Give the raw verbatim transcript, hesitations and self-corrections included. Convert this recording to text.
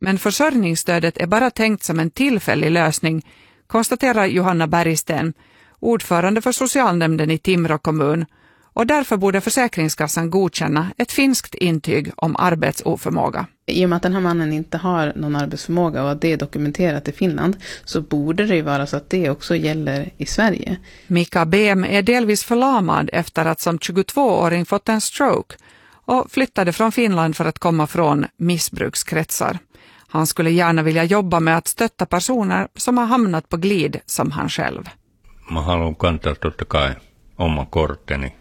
Men försörjningsstödet är bara tänkt som en tillfällig lösning, konstaterar Johanna Bergsten, ordförande för socialnämnden i Timrå kommun, och därför borde Försäkringskassan godkänna ett finskt intyg om arbetsoförmåga. I och med att den här mannen inte har någon arbetsförmåga och att det är dokumenterat i Finland så borde det ju vara så att det också gäller i Sverige. Mika Behm är delvis förlamad efter att som tjugotvååring fått en stroke och flyttade från Finland för att komma från missbrukskretsar. Han skulle gärna vilja jobba med att stötta personer som har hamnat på glid som han själv. Mä haluan kantaa totta kai oma korteni